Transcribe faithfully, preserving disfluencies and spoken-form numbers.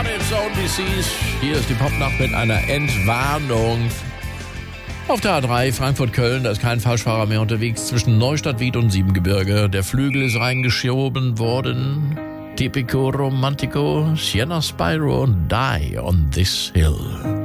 God It's Only Seas. Hier ist die Popnacht mit einer Entwarnung. Auf der A drei Frankfurt-Köln, da ist kein Falschfahrer mehr unterwegs zwischen Neustadt-Wied und Siebengebirge. Der Flügel ist reingeschoben worden. Tipico Romantico, Sienna Spyro und Die on This Hill.